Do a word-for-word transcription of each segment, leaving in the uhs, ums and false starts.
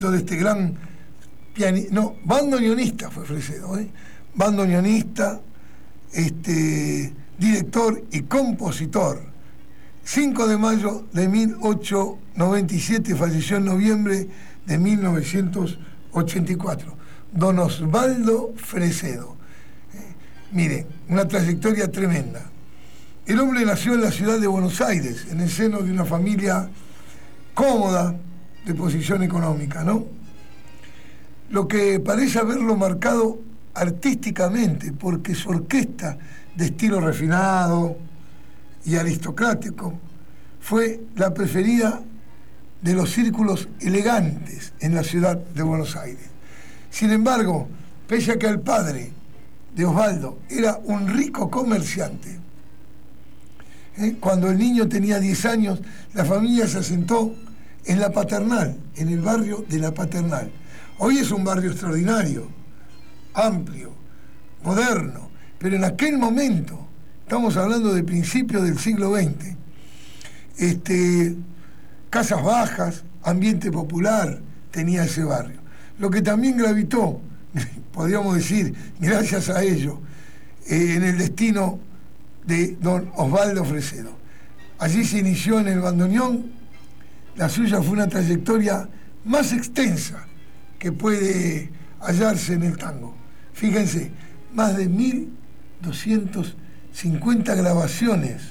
de este gran pianista, no, bandoneonista fue Fresedo, ¿eh? bandoneonista, este, director y compositor. cinco de mayo de mil ochocientos noventa y siete, falleció en noviembre de mil novecientos ochenta y cuatro. Don Osvaldo Fresedo. Eh, mire, una trayectoria tremenda. El hombre nació en la ciudad de Buenos Aires, en el seno de una familia cómoda, de posición económica, ¿no? Lo que parece haberlo marcado artísticamente, porque su orquesta de estilo refinado y aristocrático fue la preferida de los círculos elegantes en la ciudad de Buenos Aires. Sin embargo, pese a que el padre de Osvaldo era un rico comerciante, ¿eh? cuando el niño tenía diez años, la familia se asentó en La Paternal, en el barrio de La Paternal. Hoy es un barrio extraordinario, amplio, moderno, pero en aquel momento, estamos hablando de principios del siglo veinte, este, casas bajas, ambiente popular tenía ese barrio. Lo que también gravitó, podríamos decir, gracias a ello, eh, en el destino de don Osvaldo Fresedo. Allí se inició en el bandoneón. La suya fue una trayectoria más extensa que puede hallarse en el tango. Fíjense, más de mil doscientas cincuenta grabaciones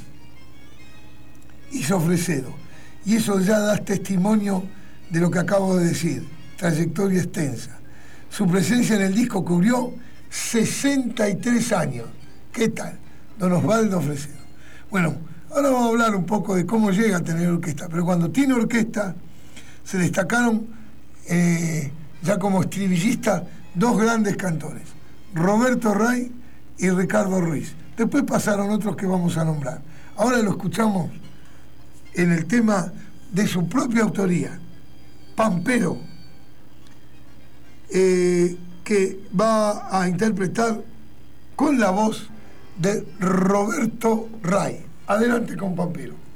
hizo Fresedo. Y eso ya da testimonio de lo que acabo de decir, trayectoria extensa. Su presencia en el disco cubrió sesenta y tres años. ¿Qué tal? Don Osvaldo Fresedo. Bueno, ahora vamos a hablar un poco de cómo llega a tener orquesta, pero cuando tiene orquesta se destacaron eh, ya como estribillista dos grandes cantores, Roberto Ray y Ricardo Ruiz. Después pasaron otros que vamos a nombrar. Ahora lo escuchamos en el tema de su propia autoría, Pampero, eh, que va a interpretar con la voz de Roberto Ray. Adelante con Pampero.